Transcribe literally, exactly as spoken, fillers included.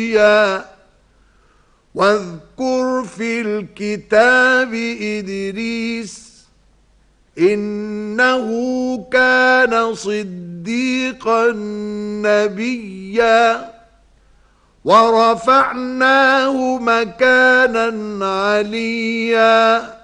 واذكر في الكتاب إدريس إنه كان صديقا نبيا ورفعناه مكانا عليا.